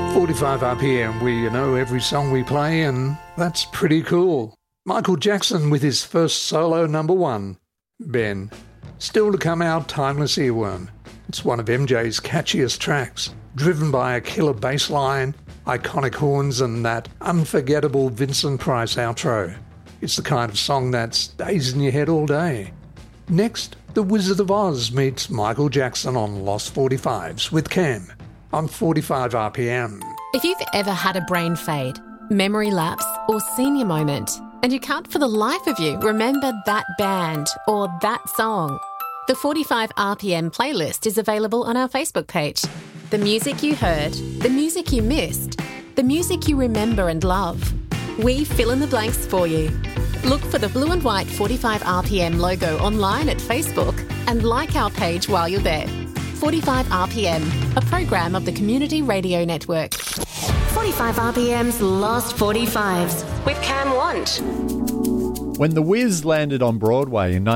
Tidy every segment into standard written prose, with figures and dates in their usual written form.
45 RPM, where you know every song we play, and that's pretty cool. Michael Jackson with his first solo number one, Ben. Still to come out, Timeless Earworm. It's one of MJ's catchiest tracks, driven by a killer bass line, iconic horns, and that unforgettable Vincent Price outro. It's the kind of song that stays in your head all day. Next, The Wizard of Oz meets Michael Jackson on Lost 45s with Cam on 45 RPM. If you've ever had a brain fade, memory lapse, or senior moment, and you can't for the life of you remember that band or that song, the 45 RPM playlist is available on our Facebook page. The music you heard, the music you missed, the music you remember and love. We fill in the blanks for you. Look for the blue and white 45 RPM logo online at Facebook and like our page while you're there. 45 RPM, a program of the Community Radio Network. 45 RPM's Lost 45s with Cam Want. When The Wiz landed on Broadway in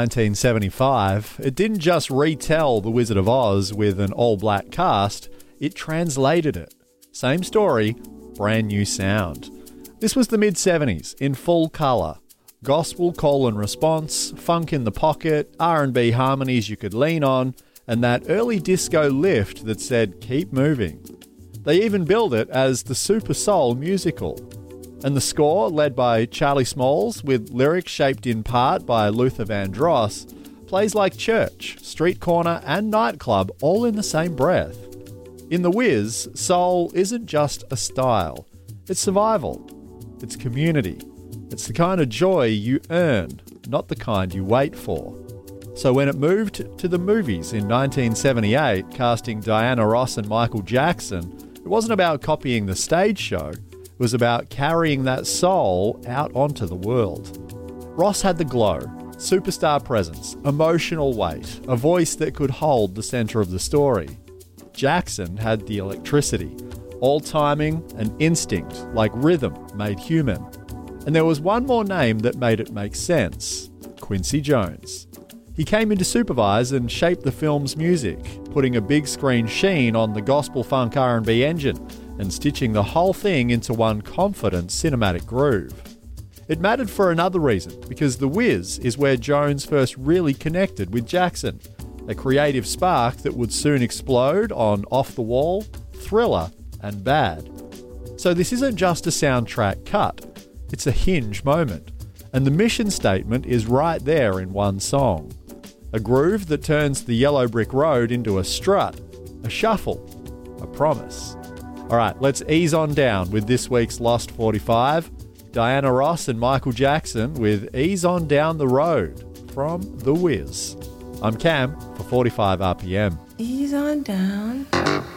1975, it didn't just retell The Wizard of Oz with an all-black cast, it translated it. Same story, brand new sound. This was the mid-70s, in full colour. Gospel call and response, funk in the pocket, R&B harmonies you could lean on, and that early disco lift that said, keep moving. They even billed it as the Super Soul musical. And the score, led by Charlie Smalls, with lyrics shaped in part by Luther Vandross, plays like church, street corner and nightclub all in the same breath. In The Wiz, soul isn't just a style. It's survival. It's community. It's the kind of joy you earn, not the kind you wait for. So when it moved to the movies in 1978, casting Diana Ross and Michael Jackson, it wasn't about copying the stage show. It was about carrying that soul out onto the world. Ross had the glow, superstar presence, emotional weight, a voice that could hold the centre of the story. Jackson had the electricity, all timing and instinct, like rhythm made human. And there was one more name that made it make sense: Quincy Jones. He came in to supervise and shape the film's music, putting a big screen sheen on the gospel funk R&B engine and stitching the whole thing into one confident cinematic groove. It mattered for another reason, because The Wiz is where Jones first really connected with Jackson, a creative spark that would soon explode on Off the Wall, Thriller and Bad. So this isn't just a soundtrack cut, it's a hinge moment, and the mission statement is right there in one song. A groove that turns the yellow brick road into a strut, a shuffle, a promise. All right, let's ease on down with this week's Lost 45. Diana Ross and Michael Jackson with Ease On Down the Road from The Wiz. I'm Cam for 45 RPM. Ease on down.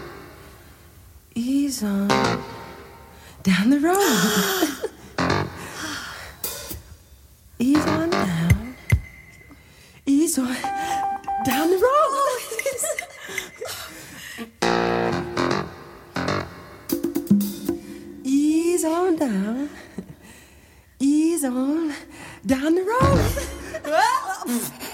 Ease on down the road. Ease on down. Ease on down the road. Ease on down. Ease on down the road.